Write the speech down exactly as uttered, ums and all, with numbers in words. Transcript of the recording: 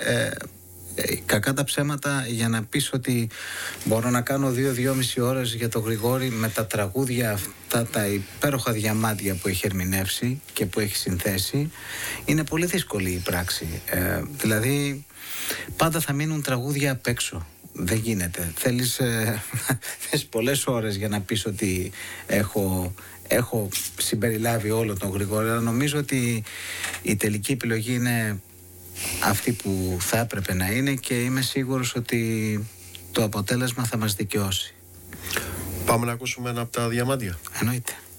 ε, ε, κακά τα ψέματα, για να πεις ότι μπορώ να κάνω δύο-δυόμιση ώρες για τον Γρηγόρη με τα τραγούδια αυτά, τα υπέροχα διαμάντια που έχει ερμηνεύσει και που έχει συνθέσει, είναι πολύ δύσκολη η πράξη. Ε, δηλαδή πάντα θα μείνουν τραγούδια απ' έξω. Δεν γίνεται. Θέλεις, ε, θες πολλές ώρες για να πεις ότι έχω, έχω συμπεριλάβει όλο τον Γρηγόρη, αλλά νομίζω ότι η τελική επιλογή είναι αυτή που θα έπρεπε να είναι και είμαι σίγουρος ότι το αποτέλεσμα θα μας δικαιώσει. Πάμε να ακούσουμε ένα από τα διαμάντια. Εννοείται.